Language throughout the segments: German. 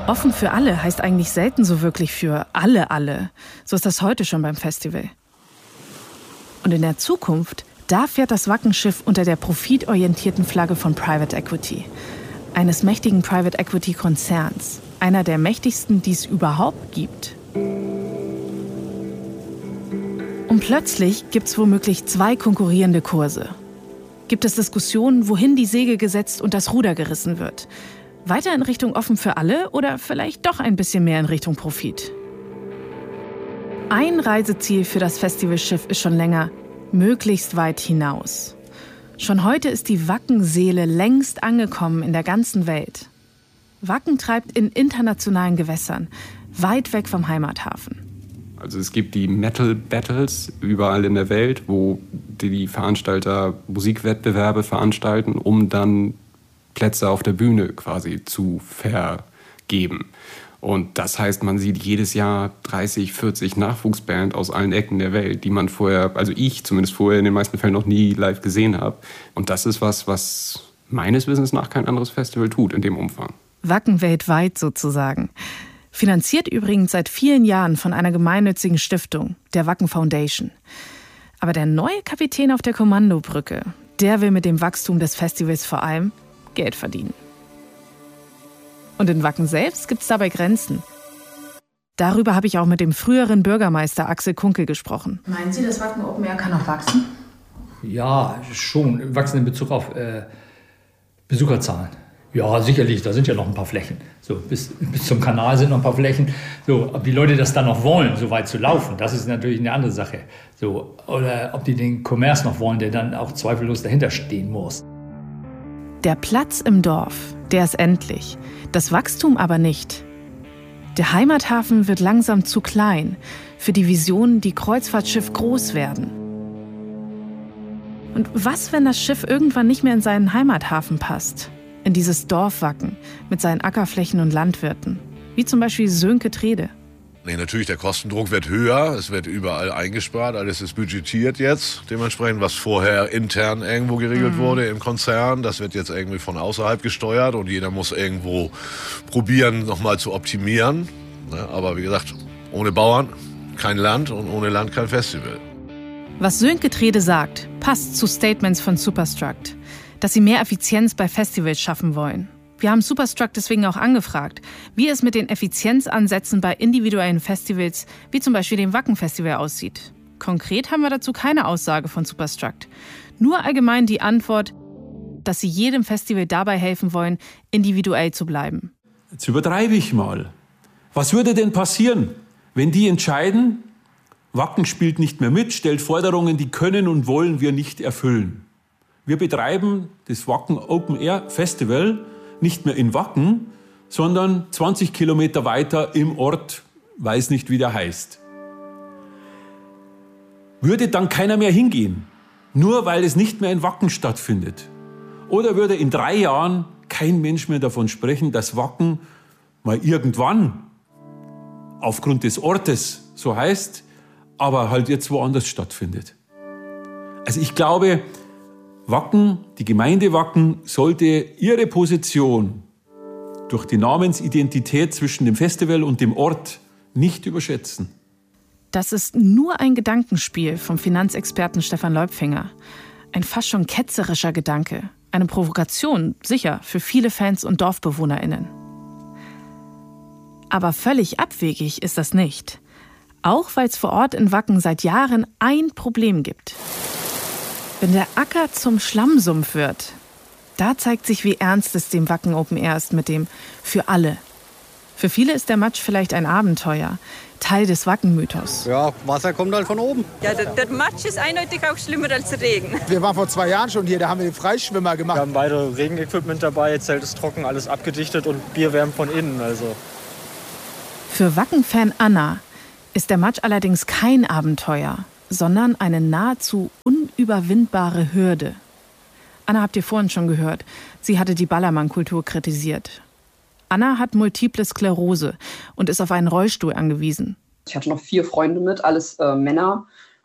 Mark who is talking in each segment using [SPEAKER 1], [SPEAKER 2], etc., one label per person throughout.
[SPEAKER 1] Offen für alle heißt eigentlich selten so wirklich für alle. So ist das heute schon beim Festival. Und in der Zukunft, da fährt das Wacken-Schiff unter der profitorientierten Flagge von Private Equity. Eines mächtigen Private Equity-Konzerns. Einer der mächtigsten, die es überhaupt gibt. Und plötzlich gibt es womöglich 2 konkurrierende Kurse. Gibt es Diskussionen, wohin die Segel gesetzt und das Ruder gerissen wird? Weiter in Richtung offen für alle oder vielleicht doch ein bisschen mehr in Richtung Profit? Ein Reiseziel für das Festivalschiff ist schon länger: möglichst weit hinaus. Schon heute ist die Wacken-Seele längst angekommen in der ganzen Welt. Wacken treibt in internationalen Gewässern, weit weg vom Heimathafen.
[SPEAKER 2] Also es gibt die Metal Battles überall in der Welt, wo die Veranstalter Musikwettbewerbe veranstalten, um dann Plätze auf der Bühne quasi zu vergeben. Und das heißt, man sieht jedes Jahr 30, 40 Nachwuchsbands aus allen Ecken der Welt, die man vorher, also ich zumindest vorher in den meisten Fällen noch nie live gesehen habe. Und das ist was meines Wissens nach kein anderes Festival tut in dem Umfang.
[SPEAKER 1] Wacken weltweit sozusagen. Finanziert übrigens seit vielen Jahren von einer gemeinnützigen Stiftung, der Wacken Foundation. Aber der neue Kapitän auf der Kommandobrücke, der will mit dem Wachstum des Festivals vor allem Geld verdienen. Und in Wacken selbst gibt es dabei Grenzen. Darüber habe ich auch mit dem früheren Bürgermeister Axel Kunkel gesprochen.
[SPEAKER 3] Meinen Sie, das Wacken Open Air kann noch wachsen?
[SPEAKER 4] Ja, schon. Wachsen in Bezug auf Besucherzahlen. Ja, sicherlich, da sind ja noch ein paar Flächen. So, bis zum Kanal sind noch ein paar Flächen. So, ob die Leute das dann noch wollen, so weit zu laufen, das ist natürlich eine andere Sache. So, oder ob die den Kommerz noch wollen, der dann auch zweifellos dahinter stehen muss.
[SPEAKER 1] Der Platz im Dorf, der ist endlich. Das Wachstum aber nicht. Der Heimathafen wird langsam zu klein für die Visionen, die Kreuzfahrtschiff groß werden. Und was, wenn das Schiff irgendwann nicht mehr in seinen Heimathafen passt? In dieses Dorf Wacken mit seinen Ackerflächen und Landwirten. Wie zum Beispiel Sönke Trede.
[SPEAKER 5] Nee, natürlich, der Kostendruck wird höher, es wird überall eingespart, alles ist budgetiert jetzt. Dementsprechend, was vorher intern irgendwo geregelt wurde im Konzern, das wird jetzt irgendwie von außerhalb gesteuert und jeder muss irgendwo probieren, nochmal zu optimieren. Aber wie gesagt, ohne Bauern kein Land und ohne Land kein Festival.
[SPEAKER 1] Was Sönke Trede sagt, passt zu Statements von Superstruct, dass sie mehr Effizienz bei Festivals schaffen wollen. Wir haben Superstruct deswegen auch angefragt, wie es mit den Effizienzansätzen bei individuellen Festivals, wie zum Beispiel dem Wacken-Festival, aussieht. Konkret haben wir dazu keine Aussage von Superstruct. Nur allgemein die Antwort, dass sie jedem Festival dabei helfen wollen, individuell zu bleiben.
[SPEAKER 6] Jetzt übertreibe ich mal. Was würde denn passieren, wenn die entscheiden, Wacken spielt nicht mehr mit, stellt Forderungen, die können und wollen wir nicht erfüllen? Wir betreiben das Wacken Open Air Festival nicht mehr in Wacken, sondern 20 Kilometer weiter im Ort, weiß nicht, wie der heißt. Würde dann keiner mehr hingehen, nur weil es nicht mehr in Wacken stattfindet? Oder würde in 3 Jahren kein Mensch mehr davon sprechen, dass Wacken mal irgendwann aufgrund des Ortes so heißt, aber halt jetzt woanders stattfindet? Also ich glaube, Wacken, die Gemeinde Wacken, sollte ihre Position durch die Namensidentität zwischen dem Festival und dem Ort nicht überschätzen.
[SPEAKER 1] Das ist nur ein Gedankenspiel vom Finanzexperten Stefan Leupfinger. Ein fast schon ketzerischer Gedanke. Eine Provokation, sicher, für viele Fans und DorfbewohnerInnen. Aber völlig abwegig ist das nicht. Auch weil es vor Ort in Wacken seit Jahren ein Problem gibt. Wenn der Acker zum Schlammsumpf wird, da zeigt sich, wie ernst es dem Wacken Open Air ist mit dem für alle. Für viele ist der Matsch vielleicht ein Abenteuer, Teil des Wacken-Mythos.
[SPEAKER 7] Ja, Wasser kommt halt von oben.
[SPEAKER 8] Ja, der Matsch ist eindeutig auch schlimmer als der Regen.
[SPEAKER 7] Wir waren vor 2 Jahren schon hier, da haben wir den Freischwimmer gemacht.
[SPEAKER 9] Wir haben beide Regenequipment dabei, Zelt ist trocken, alles abgedichtet und Bier wärmt von innen. Also.
[SPEAKER 1] Für Wacken-Fan Anna ist der Matsch allerdings kein Abenteuer, sondern eine nahezu unüberwindbare Hürde. Anna habt ihr vorhin schon gehört. Sie hatte die Ballermann-Kultur kritisiert. Anna hat multiple Sklerose und ist auf einen Rollstuhl angewiesen.
[SPEAKER 10] Ich hatte noch 4 Freunde mit, alles Männer.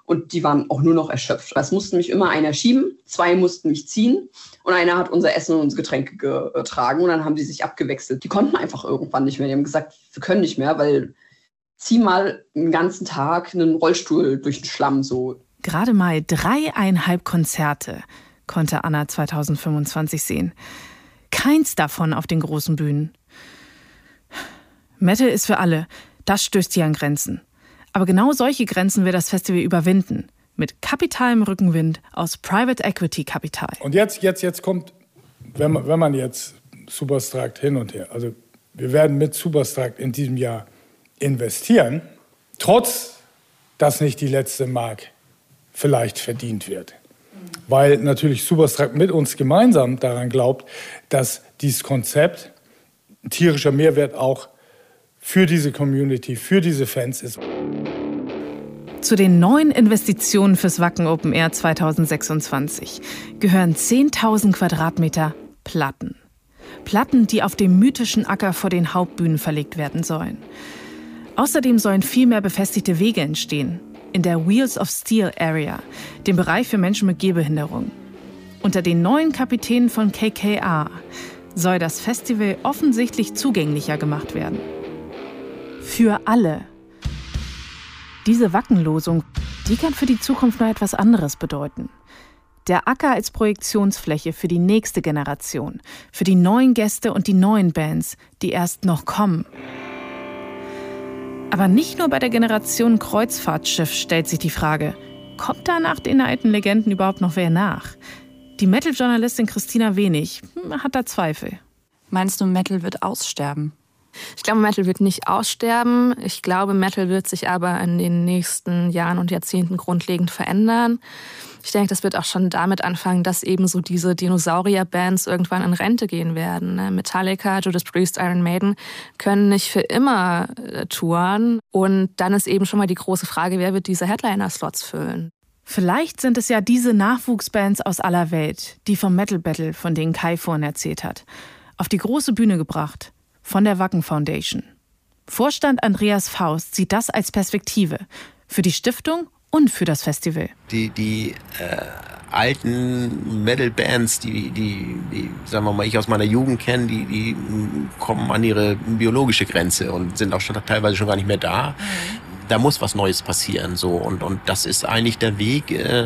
[SPEAKER 10] Und die waren auch nur noch erschöpft. Es musste mich immer einer schieben, 2 mussten mich ziehen und einer hat unser Essen und unsere Getränke getragen und dann haben die sich abgewechselt. Die konnten einfach irgendwann nicht mehr. Die haben gesagt, wir können nicht mehr, weil zieh mal den ganzen Tag einen Rollstuhl durch den Schlamm so.
[SPEAKER 1] Gerade mal 3,5 Konzerte konnte Anna 2025 sehen. Keins davon auf den großen Bühnen. Metal ist für alle. Das stößt hier an Grenzen. Aber genau solche Grenzen will das Festival überwinden. Mit kapitalem Rückenwind aus Private Equity Kapital.
[SPEAKER 11] Und jetzt kommt, wenn man jetzt Superstruct hin und her, also wir werden mit Superstruct in diesem Jahr investieren, trotz, dass nicht die letzte Mark vielleicht verdient wird. Weil natürlich Superstruct mit uns gemeinsam daran glaubt, dass dieses Konzept tierischer Mehrwert auch für diese Community, für diese Fans ist.
[SPEAKER 1] Zu den neuen Investitionen fürs Wacken Open Air 2026 gehören 10.000 Quadratmeter Platten. Platten, die auf dem mythischen Acker vor den Hauptbühnen verlegt werden sollen. Außerdem sollen viel mehr befestigte Wege entstehen. In der Wheels of Steel Area, dem Bereich für Menschen mit Gehbehinderung. Unter den neuen Kapitänen von KKA soll das Festival offensichtlich zugänglicher gemacht werden. Für alle. Diese Wackenlosung, die kann für die Zukunft noch etwas anderes bedeuten. Der Acker als Projektionsfläche für die nächste Generation, für die neuen Gäste und die neuen Bands, die erst noch kommen. Aber nicht nur bei der Generation Kreuzfahrtschiff stellt sich die Frage, kommt da nach den alten Legenden überhaupt noch wer nach? Die Metal-Journalistin Christina Wenig hat da Zweifel.
[SPEAKER 12] Meinst du, Metal wird aussterben?
[SPEAKER 13] Ich glaube, Metal wird nicht aussterben. Ich glaube, Metal wird sich aber in den nächsten Jahren und Jahrzehnten grundlegend verändern. Ich denke, das wird auch schon damit anfangen, dass eben so diese Dinosaurier-Bands irgendwann in Rente gehen werden. Metallica, Judas Priest, Iron Maiden können nicht für immer touren. Und dann ist eben schon mal die große Frage, wer wird diese Headliner-Slots füllen?
[SPEAKER 1] Vielleicht sind es ja diese Nachwuchsbands aus aller Welt, die vom Metal Battle, von denen Kai vorhin erzählt hat, auf die große Bühne gebracht. Von der Wacken Foundation. Vorstand Andreas Faust sieht das als Perspektive für die Stiftung und für das Festival.
[SPEAKER 14] Die alten Metal-Bands, die sagen wir mal, ich aus meiner Jugend kenne, die kommen an ihre biologische Grenze und sind auch schon teilweise schon gar nicht mehr da. Da muss was Neues passieren, so. Und das ist eigentlich der Weg,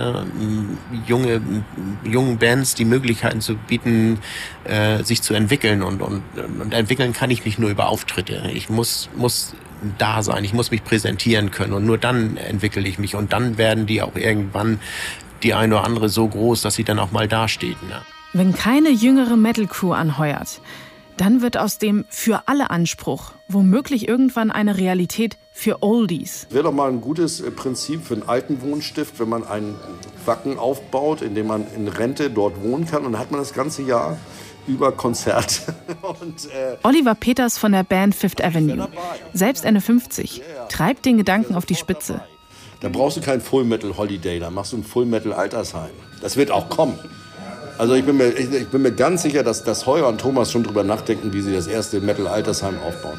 [SPEAKER 14] jungen Bands die Möglichkeiten zu bieten, sich zu entwickeln. Und entwickeln kann ich mich nur über Auftritte. Ich muss da sein, ich muss mich präsentieren können. Und nur dann entwickle ich mich. Und dann werden die auch irgendwann die eine oder andere so groß, dass sie dann auch mal dasteht. Ne?
[SPEAKER 1] Wenn keine jüngere Metal-Crew anheuert, dann wird aus dem Für-alle-Anspruch womöglich irgendwann eine Realität für Oldies.
[SPEAKER 15] Wäre doch mal ein gutes Prinzip für einen alten Wohnstift, wenn man einen Wacken aufbaut, in dem man in Rente dort wohnen kann. Und dann hat man das ganze Jahr über Konzerte.
[SPEAKER 1] Oliver Peters von der Band Fifth Avenue, selbst Ende 50, treibt den Gedanken auf die Spitze.
[SPEAKER 15] Da brauchst du kein Full Metal Holiday, da machst du ein Full Metal Altersheim. Das wird auch kommen. Also ich bin mir ganz sicher, dass Heuer und Thomas schon drüber nachdenken, wie sie das erste Metal Altersheim aufbauen.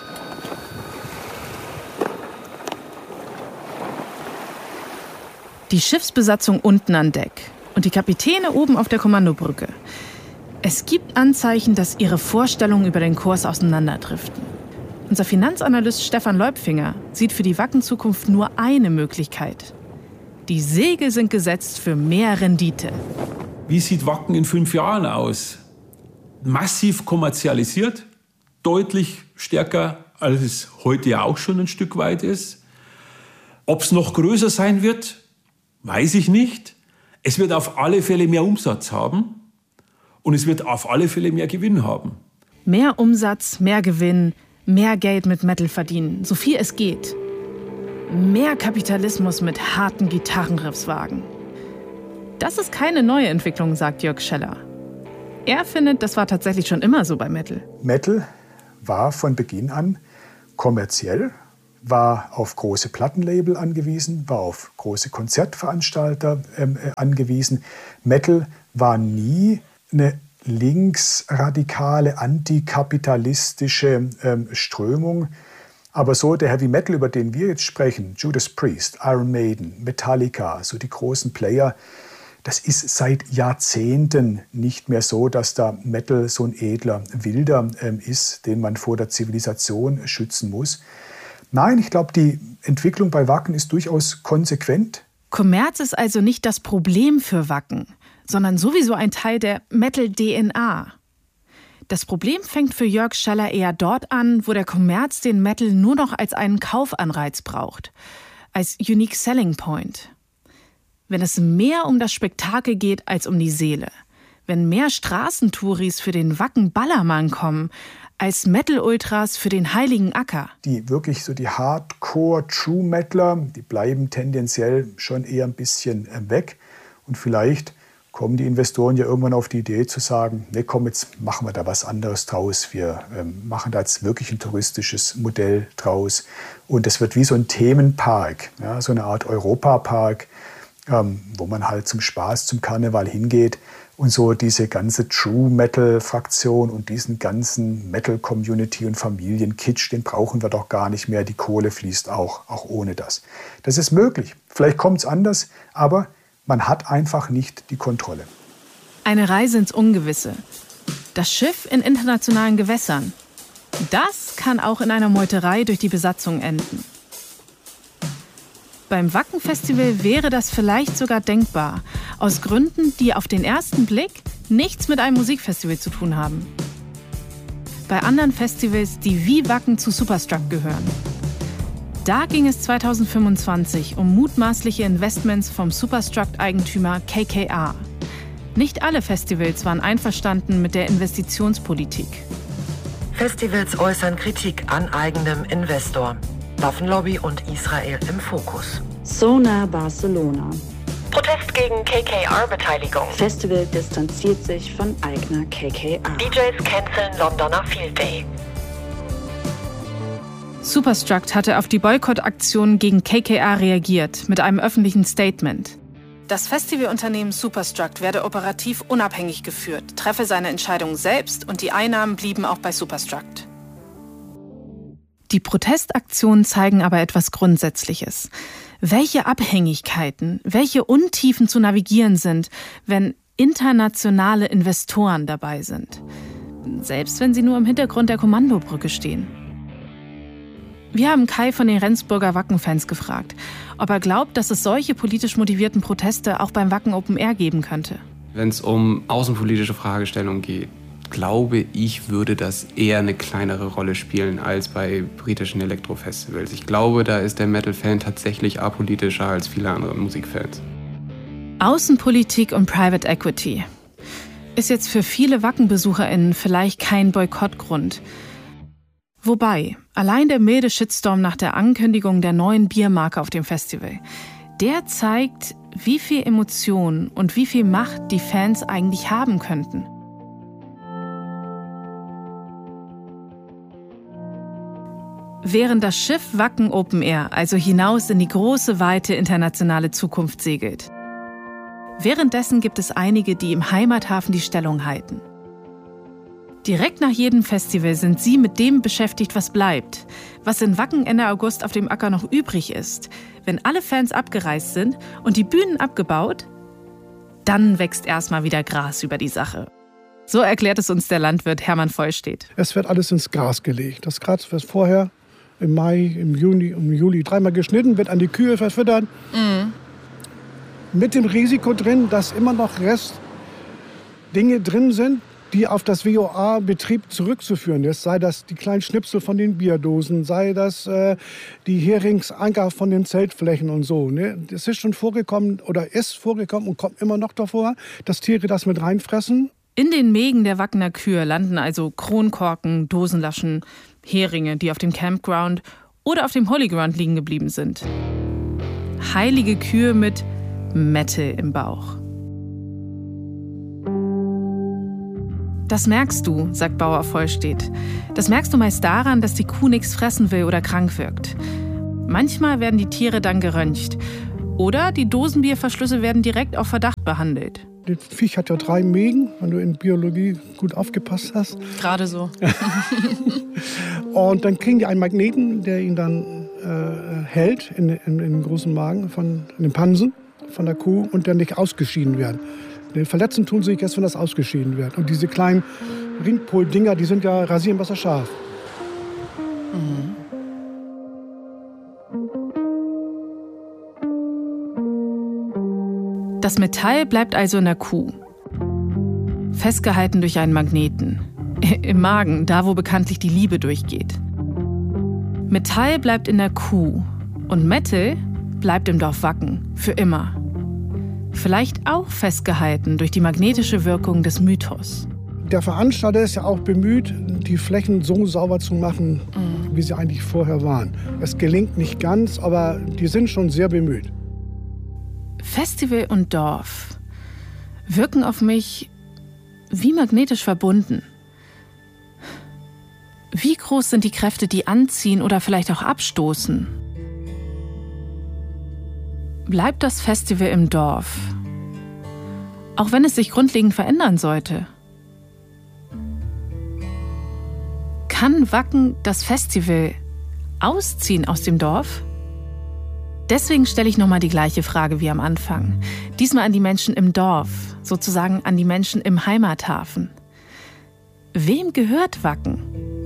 [SPEAKER 1] Die Schiffsbesatzung unten an Deck und die Kapitäne oben auf der Kommandobrücke. Es gibt Anzeichen, dass ihre Vorstellungen über den Kurs auseinanderdriften. Unser Finanzanalyst Stefan Leupfinger sieht für die Wacken-Zukunft nur eine Möglichkeit. Die Segel sind gesetzt für mehr Rendite.
[SPEAKER 6] Wie sieht Wacken in 5 Jahren aus? Massiv kommerzialisiert, deutlich stärker, als es heute ja auch schon ein Stück weit ist. Ob es noch größer sein wird, weiß ich nicht. Es wird auf alle Fälle mehr Umsatz haben und es wird auf alle Fälle mehr Gewinn haben.
[SPEAKER 1] Mehr Umsatz, mehr Gewinn, mehr Geld mit Metal verdienen, so viel es geht. Mehr Kapitalismus mit harten Gitarrenriffs wagen. Das ist keine neue Entwicklung, sagt Jörg Scheller. Er findet, das war tatsächlich schon immer so bei Metal.
[SPEAKER 16] Metal war von Beginn an kommerziell, war auf große Plattenlabel angewiesen, war auf große Konzertveranstalter angewiesen. Metal war nie eine linksradikale, antikapitalistische Strömung. Aber so der Heavy Metal, über den wir jetzt sprechen, Judas Priest, Iron Maiden, Metallica, so die großen Player, das ist seit Jahrzehnten nicht mehr so, dass da Metal so ein edler Wilder ist, den man vor der Zivilisation schützen muss. Nein, ich glaube, die Entwicklung bei Wacken ist durchaus konsequent.
[SPEAKER 1] Kommerz ist also nicht das Problem für Wacken, sondern sowieso ein Teil der Metal-DNA. Das Problem fängt für Jörg Scheller eher dort an, wo der Kommerz den Metal nur noch als einen Kaufanreiz braucht, als Unique Selling Point. Wenn es mehr um das Spektakel geht als um die Seele. Wenn mehr Straßentouris für den Wacken-Ballermann kommen, als Metal-Ultras für den Heiligen Acker.
[SPEAKER 16] Die wirklich so die Hardcore-True-Metaler, die bleiben tendenziell schon eher ein bisschen weg. Und vielleicht kommen die Investoren ja irgendwann auf die Idee zu sagen, nee, komm, jetzt machen wir da was anderes draus. Wir machen da jetzt wirklich ein touristisches Modell draus. Und es wird wie so ein Themenpark, ja, so eine Art Europapark, wo man halt zum Spaß, zum Karneval hingeht und so diese ganze True-Metal-Fraktion und diesen ganzen Metal-Community und Familienkitsch, den brauchen wir doch gar nicht mehr. Die Kohle fließt auch ohne das. Das ist möglich. Vielleicht kommt es anders, aber man hat einfach nicht die Kontrolle.
[SPEAKER 1] Eine Reise ins Ungewisse. Das Schiff in internationalen Gewässern. Das kann auch in einer Meuterei durch die Besatzung enden. Beim Wacken-Festival wäre das vielleicht sogar denkbar, aus Gründen, die auf den ersten Blick nichts mit einem Musikfestival zu tun haben. Bei anderen Festivals, die wie Wacken zu Superstruct gehören. Da ging es 2025 um mutmaßliche Investments vom Superstruct-Eigentümer KKR. Nicht alle Festivals waren einverstanden mit der Investitionspolitik.
[SPEAKER 17] Festivals äußern Kritik an eigenem Investor. Waffenlobby und Israel im Fokus.
[SPEAKER 18] Sonar Barcelona.
[SPEAKER 17] Protest gegen KKR-Beteiligung.
[SPEAKER 18] Festival distanziert sich von eigener KKR.
[SPEAKER 17] DJs canceln Londoner Field Day.
[SPEAKER 1] Superstruct hatte auf die Boykottaktion gegen KKR reagiert mit einem öffentlichen Statement. Das Festivalunternehmen Superstruct werde operativ unabhängig geführt, treffe seine Entscheidungen selbst und die Einnahmen blieben auch bei Superstruct. Die Protestaktionen zeigen aber etwas Grundsätzliches. Welche Abhängigkeiten, welche Untiefen zu navigieren sind, wenn internationale Investoren dabei sind. Selbst wenn sie nur im Hintergrund der Kommandobrücke stehen. Wir haben Kai von den Rendsburger Wacken-Fans gefragt, ob er glaubt, dass es solche politisch motivierten Proteste auch beim Wacken Open Air geben könnte.
[SPEAKER 2] Wenn es um außenpolitische Fragestellungen geht, glaube ich, würde das eher eine kleinere Rolle spielen als bei britischen Elektrofestivals. Ich glaube, da ist der Metal-Fan tatsächlich apolitischer als viele andere Musikfans.
[SPEAKER 1] Außenpolitik und Private Equity ist jetzt für viele Wacken-BesucherInnen vielleicht kein Boykottgrund. Wobei, allein der milde Shitstorm nach der Ankündigung der neuen Biermarke auf dem Festival, der zeigt, wie viel Emotion und wie viel Macht die Fans eigentlich haben könnten. Während das Schiff Wacken Open Air also hinaus in die große, weite internationale Zukunft segelt. Währenddessen gibt es einige, die im Heimathafen die Stellung halten. Direkt nach jedem Festival sind sie mit dem beschäftigt, was bleibt. Was in Wacken Ende August auf dem Acker noch übrig ist. Wenn alle Fans abgereist sind und die Bühnen abgebaut, dann wächst erstmal wieder Gras über die Sache. So erklärt es uns der Landwirt Hermann Vollstedt.
[SPEAKER 19] Es wird alles ins Gras gelegt. Das Gras wird vorher im Mai, im Juni, im Juli dreimal geschnitten, wird an die Kühe verfüttert. Mit dem Risiko drin, dass immer noch Restdinge drin sind, die auf das VOA-Betrieb zurückzuführen ist. Sei das die kleinen Schnipsel von den Bierdosen, sei das die Heringsanker von den Zeltflächen und so. Ne? Das ist schon vorgekommen oder ist vorgekommen und kommt immer noch davor, dass Tiere das mit reinfressen.
[SPEAKER 1] In den Mägen der Wackener Kühe landen also Kronkorken, Dosenlaschen, Heringe, die auf dem Campground oder auf dem Holy Ground liegen geblieben sind. Heilige Kühe mit Metal im Bauch. Das merkst du, sagt Bauer Vollstedt. Das merkst du meist daran, dass die Kuh nichts fressen will oder krank wirkt. Manchmal werden die Tiere dann geröntgt. Oder die Dosenbierverschlüsse werden direkt auf Verdacht behandelt.
[SPEAKER 19] Das Viech hat ja 3 Mägen, wenn du in Biologie gut aufgepasst hast.
[SPEAKER 1] Gerade so.
[SPEAKER 19] Und dann kriegen die einen Magneten, der ihn dann hält in den großen Magen von den Pansen von der Kuh und dann nicht ausgeschieden werden. Den Verletzten tun sie sich erst, wenn das ausgeschieden wird. Und diese kleinen Ringpol-Dinger, die sind ja rasierenwasserscharf.
[SPEAKER 1] Das Metall bleibt also in der Kuh. Festgehalten durch einen Magneten. Im Magen, da wo bekanntlich die Liebe durchgeht. Metall bleibt in der Kuh. Und Metal bleibt im Dorf Wacken. Für immer. Vielleicht auch festgehalten durch die magnetische Wirkung des Mythos.
[SPEAKER 19] Der Veranstalter ist ja auch bemüht, die Flächen so sauber zu machen, wie sie eigentlich vorher waren. Es gelingt nicht ganz, aber die sind schon sehr bemüht.
[SPEAKER 1] Festival und Dorf wirken auf mich wie magnetisch verbunden. Wie groß sind die Kräfte, die anziehen oder vielleicht auch abstoßen? Bleibt das Festival im Dorf, auch wenn es sich grundlegend verändern sollte? Kann Wacken das Festival ausziehen aus dem Dorf? Deswegen stelle ich nochmal die gleiche Frage wie am Anfang. Diesmal an die Menschen im Dorf, sozusagen an die Menschen im Heimathafen. Wem gehört Wacken?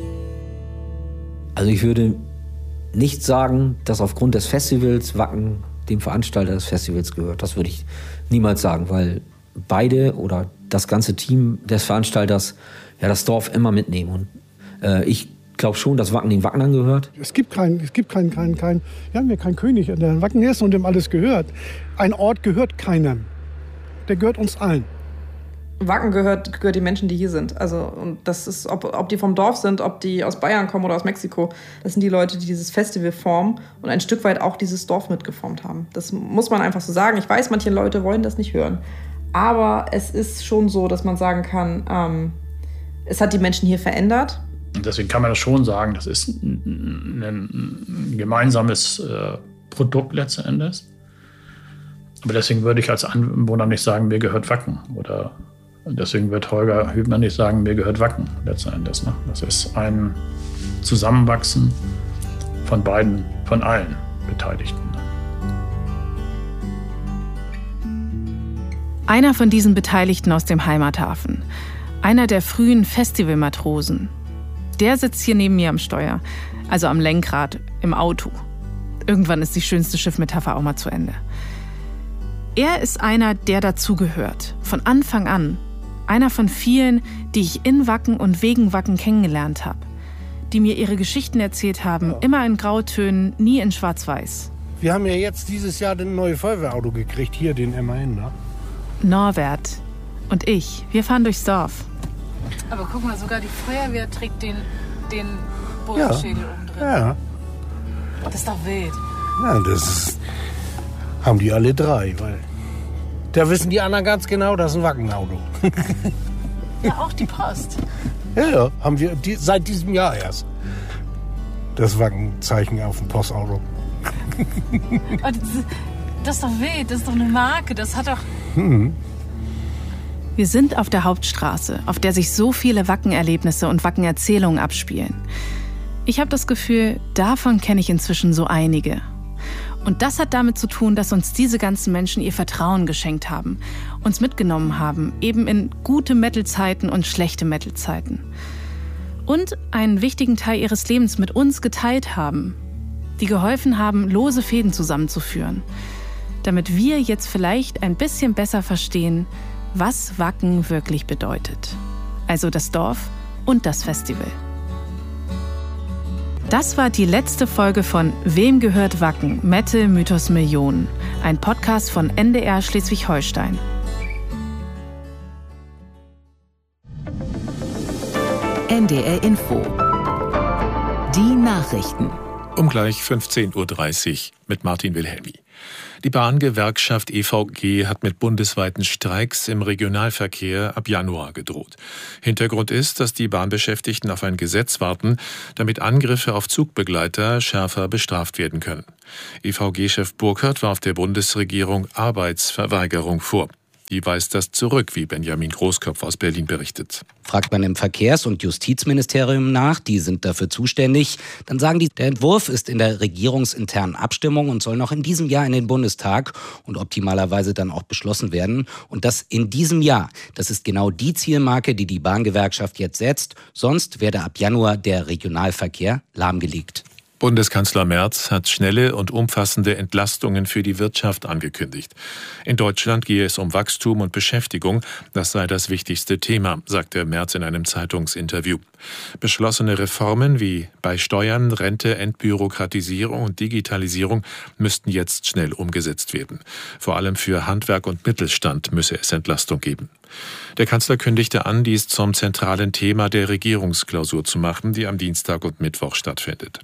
[SPEAKER 20] Also ich würde nicht sagen, dass aufgrund des Festivals Wacken dem Veranstalter des Festivals gehört. Das würde ich niemals sagen, weil beide oder das ganze Team des Veranstalters ja das Dorf immer mitnehmen. Und ich glaube schon, dass Wacken den Wacknern gehört.
[SPEAKER 19] Wir haben ja keinen König, der in Wacken ist und dem alles gehört. Ein Ort gehört keinem. Der gehört uns allen.
[SPEAKER 21] Wacken gehört die Menschen, die hier sind. Also, und das ist, ob die vom Dorf sind, ob die aus Bayern kommen oder aus Mexiko. Das sind die Leute, die dieses Festival formen und ein Stück weit auch dieses Dorf mitgeformt haben. Das muss man einfach so sagen. Ich weiß, manche Leute wollen das nicht hören. Aber es ist schon so, dass man sagen kann, es hat die Menschen hier verändert.
[SPEAKER 4] Und deswegen kann man das schon sagen, das ist ein gemeinsames Produkt letzten Endes. Aber deswegen würde ich als Anwohner nicht sagen, mir gehört Wacken. Oder deswegen wird Holger Hübner nicht sagen, mir gehört Wacken letzten Endes. Ne? Das ist ein Zusammenwachsen von beiden, von allen Beteiligten.
[SPEAKER 1] Einer von diesen Beteiligten aus dem Heimathafen. Einer der frühen Festivalmatrosen. Der sitzt hier neben mir am Steuer, also am Lenkrad, im Auto. Irgendwann ist die schönste Schiffmetapher auch mal zu Ende. Er ist einer, der dazugehört, von Anfang an. Einer von vielen, die ich in Wacken und wegen Wacken kennengelernt habe. Die mir ihre Geschichten erzählt haben, immer in Grautönen, nie in Schwarz-Weiß.
[SPEAKER 22] Wir haben ja jetzt dieses Jahr ein neues Feuerwehrauto gekriegt, hier den MAN. Ne?
[SPEAKER 1] Norbert und ich, wir fahren durchs Dorf.
[SPEAKER 3] Aber guck mal, sogar die Feuerwehr trägt den Bullenschädel oben drin.
[SPEAKER 22] Ja.
[SPEAKER 3] Das ist doch wild.
[SPEAKER 22] Ja, haben die alle drei, weil da wissen die anderen ganz genau, das ist ein Wackenauto.
[SPEAKER 3] Ja, auch die Post.
[SPEAKER 22] Ja, haben wir seit diesem Jahr erst. Das Wackenzeichen auf dem Postauto.
[SPEAKER 3] Das ist doch wild, das ist doch eine Marke, das hat doch...
[SPEAKER 1] Wir sind auf der Hauptstraße, auf der sich so viele Wacken-Erlebnisse und Wacken-Erzählungen abspielen. Ich habe das Gefühl, davon kenne ich inzwischen so einige. Und das hat damit zu tun, dass uns diese ganzen Menschen ihr Vertrauen geschenkt haben, uns mitgenommen haben, eben in gute Metal-Zeiten und schlechte Metal-Zeiten. Und einen wichtigen Teil ihres Lebens mit uns geteilt haben, die geholfen haben, lose Fäden zusammenzuführen, damit wir jetzt vielleicht ein bisschen besser verstehen, was Wacken wirklich bedeutet. Also das Dorf und das Festival. Das war die letzte Folge von Wem gehört Wacken? Metal Mythos Millionen. Ein Podcast von NDR Schleswig-Holstein.
[SPEAKER 23] NDR Info. Die Nachrichten.
[SPEAKER 24] Um gleich 15:30 Uhr mit Martin Wilhelmi. Die Bahngewerkschaft EVG hat mit bundesweiten Streiks im Regionalverkehr ab Januar gedroht. Hintergrund ist, dass die Bahnbeschäftigten auf ein Gesetz warten, damit Angriffe auf Zugbegleiter schärfer bestraft werden können. EVG-Chef Burkhardt warf der Bundesregierung Arbeitsverweigerung vor. Die weist das zurück, wie Benjamin Großkopf aus Berlin berichtet.
[SPEAKER 5] Fragt man im Verkehrs- und Justizministerium nach, die sind dafür zuständig, dann sagen die, der Entwurf ist in der regierungsinternen Abstimmung und soll noch in diesem Jahr in den Bundestag und optimalerweise dann auch beschlossen werden. Und das in diesem Jahr. Das ist genau die Zielmarke, die die Bahngewerkschaft jetzt setzt. Sonst werde ab Januar der Regionalverkehr lahmgelegt.
[SPEAKER 24] Bundeskanzler Merz hat schnelle und umfassende Entlastungen für die Wirtschaft angekündigt. In Deutschland gehe es um Wachstum und Beschäftigung. Das sei das wichtigste Thema, sagte Merz in einem Zeitungsinterview. Beschlossene Reformen wie bei Steuern, Rente, Entbürokratisierung und Digitalisierung müssten jetzt schnell umgesetzt werden. Vor allem für Handwerk und Mittelstand müsse es Entlastung geben. Der Kanzler kündigte an, dies zum zentralen Thema der Regierungsklausur zu machen, die am Dienstag und Mittwoch stattfindet.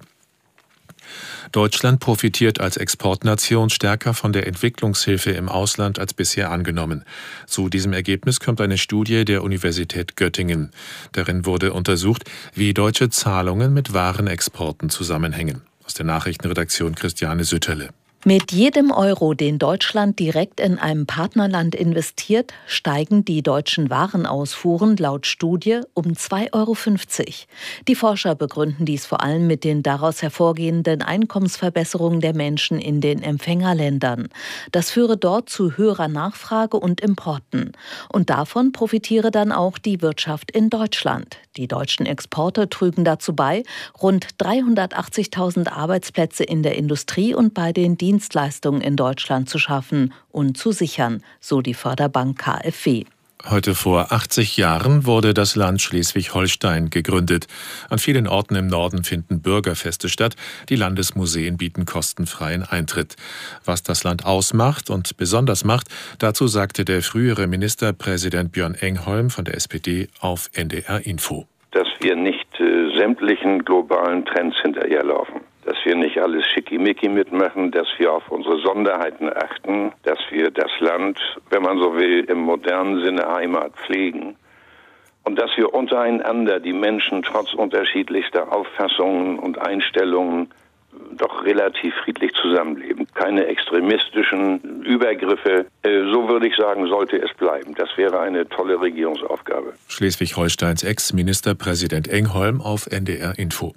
[SPEAKER 24] Deutschland profitiert als Exportnation stärker von der Entwicklungshilfe im Ausland als bisher angenommen. Zu diesem Ergebnis kommt eine Studie der Universität Göttingen. Darin wurde untersucht, wie deutsche Zahlungen mit Warenexporten zusammenhängen. Aus der Nachrichtenredaktion Christiane Sütterle.
[SPEAKER 7] Mit jedem Euro, den Deutschland direkt in einem Partnerland investiert, steigen die deutschen Warenausfuhren laut Studie um 2,50 Euro. Die Forscher begründen dies vor allem mit den daraus hervorgehenden Einkommensverbesserungen der Menschen in den Empfängerländern. Das führe dort zu höherer Nachfrage und Importen. Und davon profitiere dann auch die Wirtschaft in Deutschland. Die deutschen Exporte trügen dazu bei, rund 380.000 Arbeitsplätze in der Industrie und bei den Dienstleistungen in Deutschland zu schaffen und zu sichern, so die Förderbank KfW.
[SPEAKER 24] Heute vor 80 Jahren wurde das Land Schleswig-Holstein gegründet. An vielen Orten im Norden finden Bürgerfeste statt. Die Landesmuseen bieten kostenfreien Eintritt. Was das Land ausmacht und besonders macht, dazu sagte der frühere Ministerpräsident Björn Engholm von der SPD auf NDR Info.
[SPEAKER 8] Dass wir nicht sämtlichen globalen Trends hinterherlaufen. Dass wir nicht alles schickimicki mitmachen, dass wir auf unsere Sonderheiten achten, dass wir das Land, wenn man so will, im modernen Sinne Heimat pflegen und dass wir untereinander die Menschen trotz unterschiedlichster Auffassungen und Einstellungen doch relativ friedlich zusammenleben. Keine extremistischen Übergriffe. So würde ich sagen, sollte es bleiben. Das wäre eine tolle Regierungsaufgabe.
[SPEAKER 24] Schleswig-Holsteins Ex-Ministerpräsident Engholm auf NDR Info.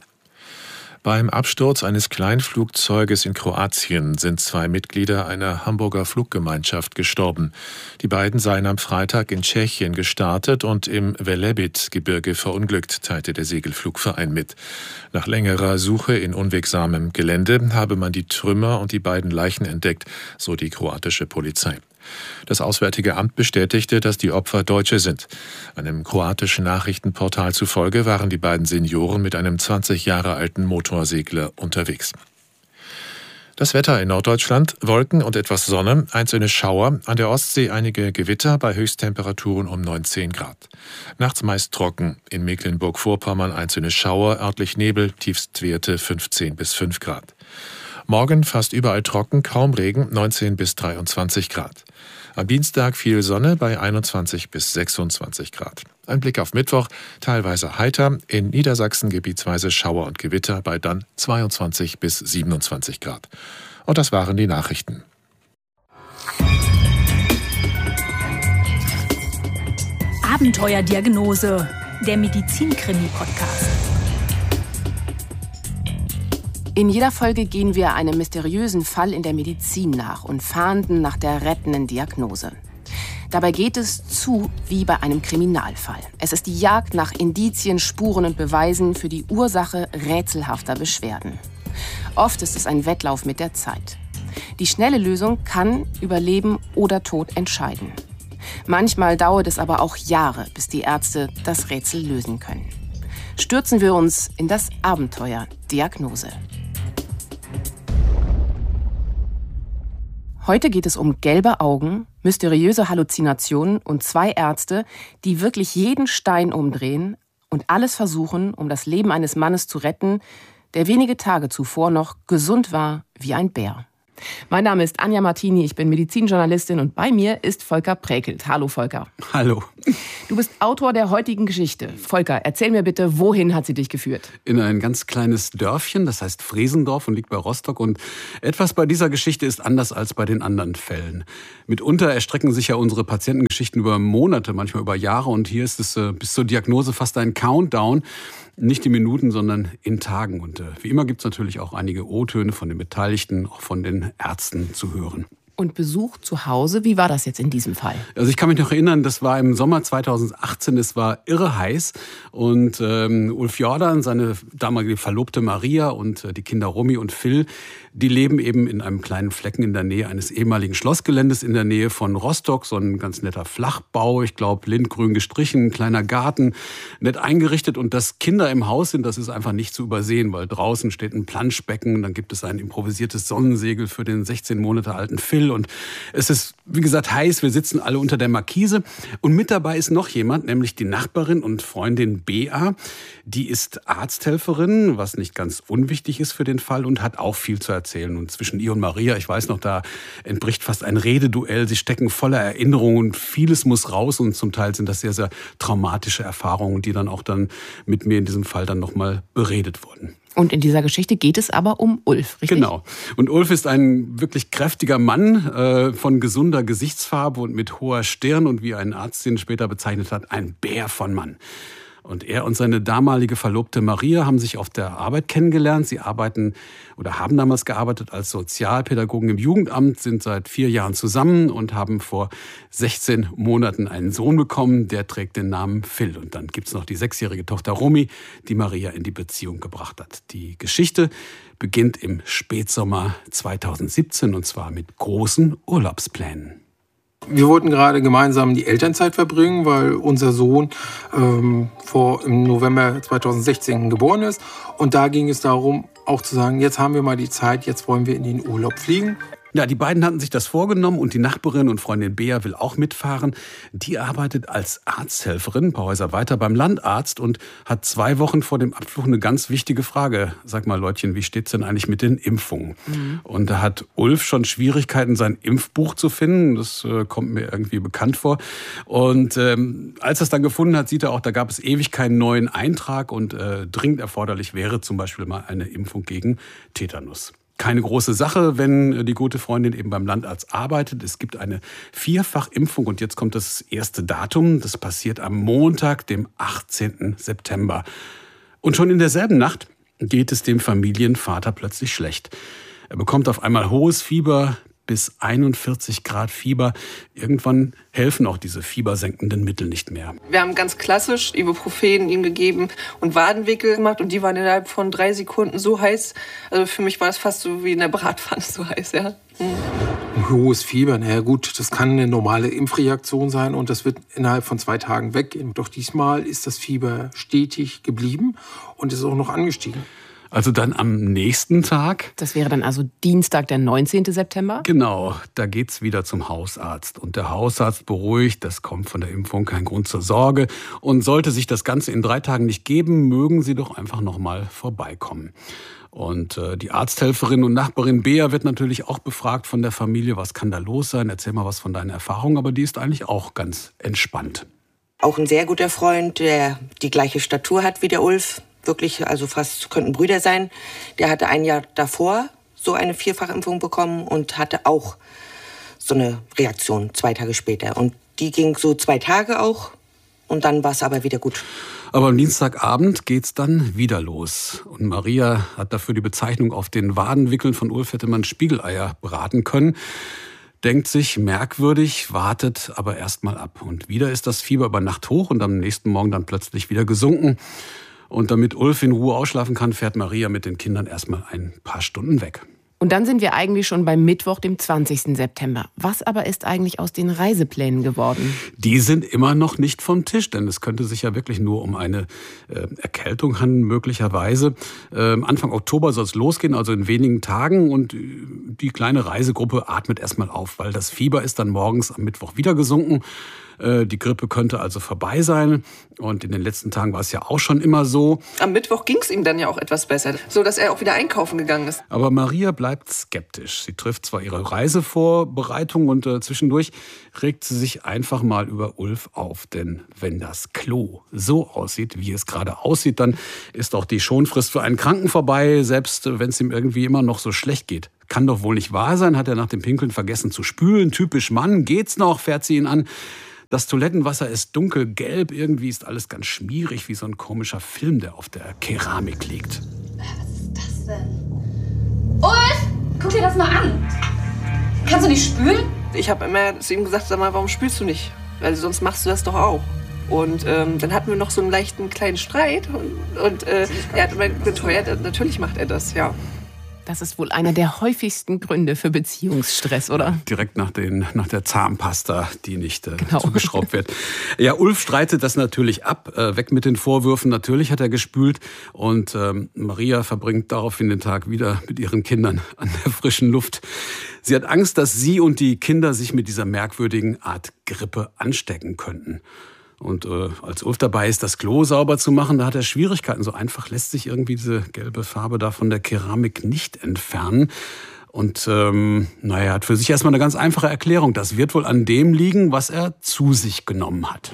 [SPEAKER 24] Beim Absturz eines Kleinflugzeuges in Kroatien sind 2 Mitglieder einer Hamburger Fluggemeinschaft gestorben. Die beiden seien am Freitag in Tschechien gestartet und im Velebit-Gebirge verunglückt, teilte der Segelflugverein mit. Nach längerer Suche in unwegsamem Gelände habe man die Trümmer und die beiden Leichen entdeckt, so die kroatische Polizei. Das Auswärtige Amt bestätigte, dass die Opfer Deutsche sind. Einem kroatischen Nachrichtenportal zufolge waren die beiden Senioren mit einem 20 Jahre alten Motorsegler unterwegs. Das Wetter in Norddeutschland: Wolken und etwas Sonne, einzelne Schauer, an der Ostsee einige Gewitter bei Höchsttemperaturen um 19 Grad. Nachts meist trocken, in Mecklenburg-Vorpommern einzelne Schauer, örtlich Nebel, Tiefstwerte 15 bis 5 Grad. Morgen fast überall trocken, kaum Regen, 19 bis 23 Grad. Am Dienstag viel Sonne bei 21 bis 26 Grad. Ein Blick auf Mittwoch, teilweise heiter, in Niedersachsen gebietsweise Schauer und Gewitter bei dann 22 bis 27 Grad. Und das waren die Nachrichten.
[SPEAKER 9] Abenteuerdiagnose, der Medizin-Krimi-Podcast.
[SPEAKER 25] In jeder Folge gehen wir einem mysteriösen Fall in der Medizin nach und fahnden nach der rettenden Diagnose. Dabei geht es zu wie bei einem Kriminalfall. Es ist die Jagd nach Indizien, Spuren und Beweisen für die Ursache rätselhafter Beschwerden. Oft ist es ein Wettlauf mit der Zeit. Die schnelle Lösung kann über Leben oder Tod entscheiden. Manchmal dauert es aber auch Jahre, bis die Ärzte das Rätsel lösen können. Stürzen wir uns in das Abenteuer Diagnose. Heute geht es um gelbe Augen, mysteriöse Halluzinationen und 2 Ärzte, die wirklich jeden Stein umdrehen und alles versuchen, um das Leben eines Mannes zu retten, der wenige Tage zuvor noch gesund war wie ein Bär. Mein Name ist Anja Martini, ich bin Medizinjournalistin und bei mir ist Volker Präkelt. Hallo Volker.
[SPEAKER 2] Hallo.
[SPEAKER 25] Du bist Autor der heutigen Geschichte. Volker, erzähl mir bitte, wohin hat sie dich geführt?
[SPEAKER 2] In ein ganz kleines Dörfchen, das heißt Fresendorf und liegt bei Rostock. Und etwas bei dieser Geschichte ist anders als bei den anderen Fällen. Mitunter erstrecken sich ja unsere Patientengeschichten über Monate, manchmal über Jahre. Und hier ist es bis zur Diagnose fast ein Countdown. Nicht in Minuten, sondern in Tagen. Und wie immer gibt es natürlich auch einige O-Töne von den Beteiligten, auch von den Ärzten zu hören.
[SPEAKER 25] Und Besuch zu Hause, wie war das jetzt in diesem Fall?
[SPEAKER 2] Also ich kann mich noch erinnern, das war im Sommer 2018, es war irre heiß und Ulf Jordan, seine damalige Verlobte Maria und die Kinder Romy und Phil, die leben eben in einem kleinen Flecken in der Nähe eines ehemaligen Schlossgeländes in der Nähe von Rostock, so ein ganz netter Flachbau, ich glaube lindgrün gestrichen, ein kleiner Garten, nett eingerichtet und dass Kinder im Haus sind, das ist einfach nicht zu übersehen, weil draußen steht ein Planschbecken, dann gibt es ein improvisiertes Sonnensegel für den 16 Monate alten Phil und es ist, wie gesagt, heiß, wir sitzen alle unter der Markise und mit dabei ist noch jemand, nämlich die Nachbarin und Freundin Bea, die ist Arzthelferin, was nicht ganz unwichtig ist für den Fall und hat auch viel zu erzählen. Und zwischen ihr und Maria, ich weiß noch, da entbricht fast ein Rededuell. Sie stecken voller Erinnerungen und vieles muss raus. Und zum Teil sind das sehr, sehr traumatische Erfahrungen, die dann auch dann mit mir in diesem Fall dann nochmal beredet wurden.
[SPEAKER 25] Und in dieser Geschichte geht es aber um Ulf, richtig?
[SPEAKER 2] Genau. Und Ulf ist ein wirklich kräftiger Mann von gesunder Gesichtsfarbe und mit hoher Stirn und wie ein Arzt ihn später bezeichnet hat, ein Bär von Mann. Und er und seine damalige Verlobte Maria haben sich auf der Arbeit kennengelernt. Sie arbeiten oder haben damals gearbeitet als Sozialpädagogen im Jugendamt, sind seit 4 Jahren zusammen und haben vor 16 Monaten einen Sohn bekommen. Der trägt den Namen Phil. Und dann gibt's noch die 6-jährige Tochter Romy, die Maria in die Beziehung gebracht hat. Die Geschichte beginnt im Spätsommer 2017 und zwar mit großen Urlaubsplänen.
[SPEAKER 10] Wir wollten gerade gemeinsam die Elternzeit verbringen, weil unser Sohn im November 2016 geboren ist. Und da ging es darum, auch zu sagen, jetzt haben wir mal die Zeit, jetzt wollen wir in den Urlaub fliegen.
[SPEAKER 2] Ja, die beiden hatten sich das vorgenommen und die Nachbarin und Freundin Bea will auch mitfahren. Die arbeitet als Arzthelferin ein paar Häuser weiter beim Landarzt und hat 2 Wochen vor dem Abflug eine ganz wichtige Frage. Sag mal, Leutchen, wie steht's denn eigentlich mit den Impfungen? Und da hat Ulf schon Schwierigkeiten, sein Impfbuch zu finden. Das kommt mir irgendwie bekannt vor. Und als er es dann gefunden hat, sieht er auch, da gab es ewig keinen neuen Eintrag und dringend erforderlich wäre zum Beispiel mal eine Impfung gegen Tetanus. Keine große Sache, wenn die gute Freundin eben beim Landarzt arbeitet. Es gibt eine 4-fach-Impfung und jetzt kommt das erste Datum. Das passiert am Montag, dem 18. September. Und schon in derselben Nacht geht es dem Familienvater plötzlich schlecht. Er bekommt auf einmal hohes Fieber, bis 41 Grad Fieber. Irgendwann helfen auch diese fiebersenkenden Mittel nicht mehr.
[SPEAKER 11] Wir haben ganz klassisch Ibuprofen ihm gegeben und Wadenwickel gemacht und die waren innerhalb von 3 Sekunden so heiß. Also für mich war es fast so wie in der Bratpfanne so heiß, ja.
[SPEAKER 10] Ein hohes Fieber, naja gut, das kann eine normale Impfreaktion sein und das wird innerhalb von 2 Tagen weggehen. Doch diesmal ist das Fieber stetig geblieben und ist auch noch angestiegen.
[SPEAKER 2] Also dann am nächsten Tag.
[SPEAKER 25] Das wäre dann also Dienstag, der 19. September?
[SPEAKER 2] Genau, da geht's wieder zum Hausarzt. Und der Hausarzt beruhigt, das kommt von der Impfung, kein Grund zur Sorge. Und sollte sich das Ganze in 3 Tagen nicht geben, mögen Sie doch einfach noch mal vorbeikommen. Und die Arzthelferin und Nachbarin Bea wird natürlich auch befragt von der Familie, was kann da los sein? Erzähl mal was von deinen Erfahrungen, aber die ist eigentlich auch ganz entspannt.
[SPEAKER 12] Auch ein sehr guter Freund, der die gleiche Statur hat wie der Ulf. Wirklich, also fast könnten Brüder sein. Der hatte 1 Jahr davor so eine 4-fach-Impfung bekommen und hatte auch so eine Reaktion 2 Tage später. Und die ging so 2 Tage auch und dann war es aber wieder gut.
[SPEAKER 2] Aber am Dienstagabend geht's dann wieder los. Und Maria hat dafür die Bezeichnung auf den Wadenwickeln von Ulf hätte man Spiegeleier braten können. Denkt sich, merkwürdig, wartet aber erst mal ab. Und wieder ist das Fieber über Nacht hoch und am nächsten Morgen dann plötzlich wieder gesunken. Und damit Ulf in Ruhe ausschlafen kann, fährt Maria mit den Kindern erstmal ein paar Stunden weg.
[SPEAKER 25] Und dann sind wir eigentlich schon beim Mittwoch, dem 20. September. Was aber ist eigentlich aus den Reiseplänen geworden?
[SPEAKER 2] Die sind immer noch nicht vom Tisch, denn es könnte sich ja wirklich nur um eine Erkältung handeln, möglicherweise. Anfang Oktober soll es losgehen, also in wenigen Tagen. Und die kleine Reisegruppe atmet erstmal auf, weil das Fieber ist dann morgens am Mittwoch wieder gesunken.
[SPEAKER 6] Die Grippe könnte also vorbei sein. Und in den letzten Tagen war es ja auch schon immer so.
[SPEAKER 11] Am Mittwoch ging es ihm dann ja auch etwas besser, so dass er auch wieder einkaufen gegangen ist.
[SPEAKER 6] Aber Maria bleibt skeptisch. Sie trifft zwar ihre Reisevorbereitung und zwischendurch regt sie sich einfach mal über Ulf auf. Denn wenn das Klo so aussieht, wie es gerade aussieht, dann ist auch die Schonfrist für einen Kranken vorbei, selbst wenn es ihm irgendwie immer noch so schlecht geht. Kann doch wohl nicht wahr sein, hat er nach dem Pinkeln vergessen zu spülen. Typisch Mann, geht's noch, fährt sie ihn an. Das Toilettenwasser ist dunkelgelb, irgendwie ist alles ganz schmierig, wie so ein komischer Film, der auf der Keramik liegt.
[SPEAKER 13] Was ist das denn? Ulf, guck dir das mal an. Kannst du nicht spülen?
[SPEAKER 11] Ich habe immer zu ihm gesagt, sag mal, warum spülst du nicht? Weil sonst machst du das doch auch. Und dann hatten wir noch so einen leichten kleinen Streit und er hat immer beteuert, natürlich macht er das, ja.
[SPEAKER 25] Das ist wohl einer der häufigsten Gründe für Beziehungsstress, oder?
[SPEAKER 6] Direkt nach der Zahnpasta, die nicht zugeschraubt wird. Ja, Ulf streitet das natürlich ab. Weg mit den Vorwürfen. Natürlich hat er gespült. Und Maria verbringt daraufhin den Tag wieder mit ihren Kindern an der frischen Luft. Sie hat Angst, dass sie und die Kinder sich mit dieser merkwürdigen Art Grippe anstecken könnten. Und als Ulf dabei ist, das Klo sauber zu machen, da hat er Schwierigkeiten. So einfach lässt sich irgendwie diese gelbe Farbe da von der Keramik nicht entfernen. Und er hat für sich erstmal eine ganz einfache Erklärung. Das wird wohl an dem liegen, was er zu sich genommen hat.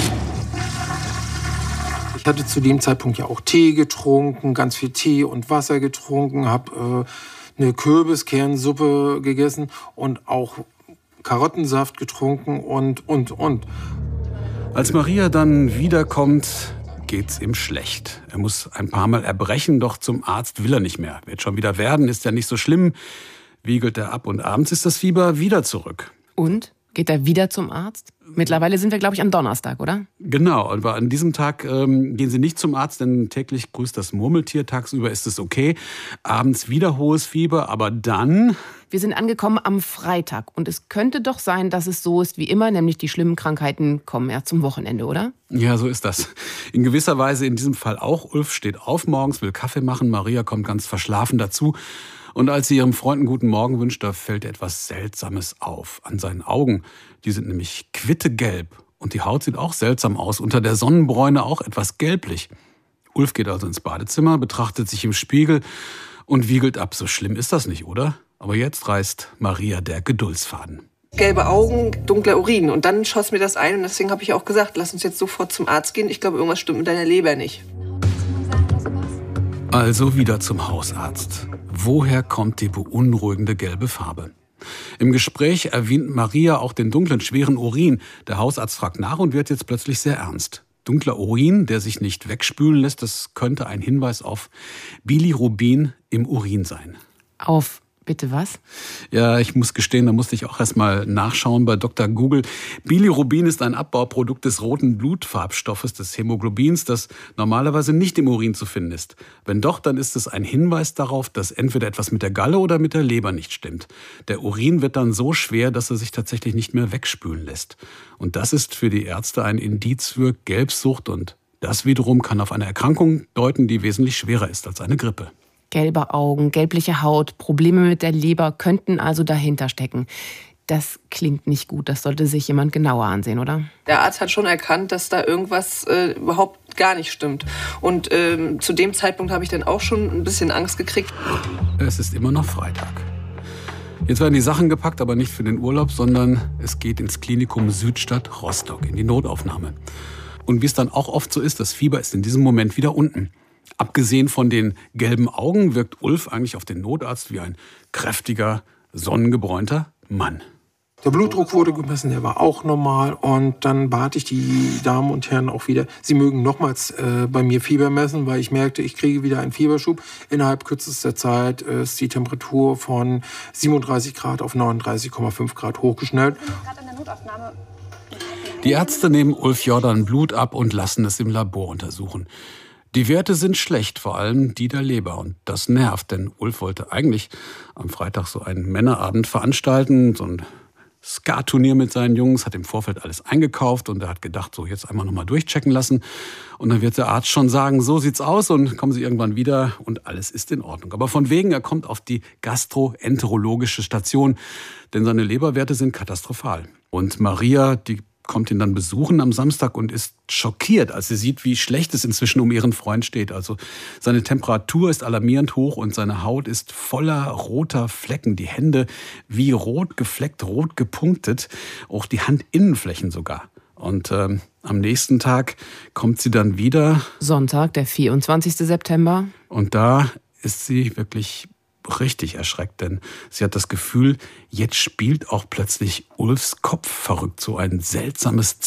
[SPEAKER 10] Ich hatte zu dem Zeitpunkt ja auch Tee getrunken, ganz viel Tee und Wasser getrunken, habe eine Kürbiskernsuppe gegessen und auch Karottensaft getrunken und.
[SPEAKER 6] Als Maria dann wiederkommt, geht's ihm schlecht. Er muss ein paar Mal erbrechen, doch zum Arzt will er nicht mehr. Wird schon wieder werden, ist ja nicht so schlimm. Wiegelt er ab und abends ist das Fieber wieder zurück.
[SPEAKER 25] Und? Geht er wieder zum Arzt? Mittlerweile sind wir, glaube ich, am Donnerstag, oder?
[SPEAKER 6] Genau, aber an diesem Tag gehen Sie nicht zum Arzt, denn täglich grüßt das Murmeltier. Tagsüber ist es okay. Abends wieder hohes Fieber, aber dann...
[SPEAKER 25] Wir sind angekommen am Freitag und es könnte doch sein, dass es so ist wie immer, nämlich die schlimmen Krankheiten kommen erst zum Wochenende, oder?
[SPEAKER 6] Ja, so ist das. In gewisser Weise in diesem Fall auch. Ulf steht auf morgens, will Kaffee machen, Maria kommt ganz verschlafen dazu. Und als sie ihrem Freund einen guten Morgen wünscht, da fällt etwas Seltsames auf an seinen Augen. Die sind nämlich quittegelb und die Haut sieht auch seltsam aus, unter der Sonnenbräune auch etwas gelblich. Ulf geht also ins Badezimmer, betrachtet sich im Spiegel und wiegelt ab. So schlimm ist das nicht, oder? Aber jetzt reißt Maria der Geduldsfaden.
[SPEAKER 11] Gelbe Augen, dunkler Urin. Und dann schoss mir das ein und deswegen habe ich auch gesagt, lass uns jetzt sofort zum Arzt gehen. Ich glaube, irgendwas stimmt mit deiner Leber nicht.
[SPEAKER 6] Also wieder zum Hausarzt. Woher kommt die beunruhigende gelbe Farbe? Im Gespräch erwähnt Maria auch den dunklen, schweren Urin. Der Hausarzt fragt nach und wird jetzt plötzlich sehr ernst. Dunkler Urin, der sich nicht wegspülen lässt, das könnte ein Hinweis auf Bilirubin im Urin sein.
[SPEAKER 25] Auf bitte was?
[SPEAKER 6] Ja, ich muss gestehen, da musste ich auch erst mal nachschauen bei Dr. Google. Bilirubin ist ein Abbauprodukt des roten Blutfarbstoffes, des Hämoglobins, das normalerweise nicht im Urin zu finden ist. Wenn doch, dann ist es ein Hinweis darauf, dass entweder etwas mit der Galle oder mit der Leber nicht stimmt. Der Urin wird dann so schwer, dass er sich tatsächlich nicht mehr wegspülen lässt. Und das ist für die Ärzte ein Indiz für Gelbsucht und das wiederum kann auf eine Erkrankung deuten, die wesentlich schwerer ist als eine Grippe.
[SPEAKER 25] Gelbe Augen, gelbliche Haut, Probleme mit der Leber könnten also dahinter stecken. Das klingt nicht gut. Das sollte sich jemand genauer ansehen, oder?
[SPEAKER 11] Der Arzt hat schon erkannt, dass da irgendwas überhaupt gar nicht stimmt. Und zu dem Zeitpunkt habe ich dann auch schon ein bisschen Angst gekriegt.
[SPEAKER 6] Es ist immer noch Freitag. Jetzt werden die Sachen gepackt, aber nicht für den Urlaub, sondern es geht ins Klinikum Südstadt Rostock, in die Notaufnahme. Und wie es dann auch oft so ist, das Fieber ist in diesem Moment wieder unten. Abgesehen von den gelben Augen wirkt Ulf eigentlich auf den Notarzt wie ein kräftiger, sonnengebräunter Mann.
[SPEAKER 10] Der Blutdruck wurde gemessen, der war auch normal. Und dann bat ich die Damen und Herren auch wieder, sie mögen nochmals bei mir Fieber messen, weil ich merkte, ich kriege wieder einen Fieberschub. Innerhalb kürzester Zeit ist die Temperatur von 37 Grad auf 39,5 Grad hochgeschnellt.
[SPEAKER 6] Die Ärzte nehmen Ulf Jordan Blut ab und lassen es im Labor untersuchen. Die Werte sind schlecht, vor allem die der Leber. Und das nervt, denn Ulf wollte eigentlich am Freitag so einen Männerabend veranstalten, so ein Skat-Turnier mit seinen Jungs, hat im Vorfeld alles eingekauft und er hat gedacht, so jetzt einmal nochmal durchchecken lassen. Und dann wird der Arzt schon sagen, so sieht's aus und kommen Sie irgendwann wieder und alles ist in Ordnung. Aber von wegen, er kommt auf die gastroenterologische Station, denn seine Leberwerte sind katastrophal. Und Maria, die kommt ihn dann besuchen am Samstag und ist schockiert, als sie sieht, wie schlecht es inzwischen um ihren Freund steht. Also seine Temperatur ist alarmierend hoch und seine Haut ist voller roter Flecken. Die Hände wie rot gefleckt, rot gepunktet, auch die Handinnenflächen sogar. Und am nächsten Tag kommt sie dann wieder.
[SPEAKER 25] Sonntag, der 24. September.
[SPEAKER 6] Und da ist sie wirklich richtig erschreckt, denn sie hat das Gefühl, jetzt spielt auch plötzlich Ulfs Kopf verrückt. So ein seltsames